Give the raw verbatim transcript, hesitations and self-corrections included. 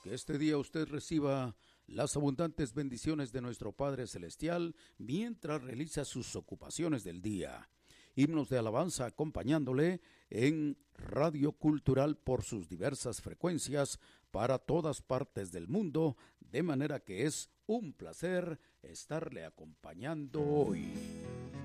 Que este día usted reciba las abundantes bendiciones de nuestro Padre Celestial mientras realiza sus ocupaciones del día. Himnos de alabanza acompañándole en Radio Cultural por sus diversas frecuencias para todas partes del mundo, de manera que es un placer estarle acompañando hoy.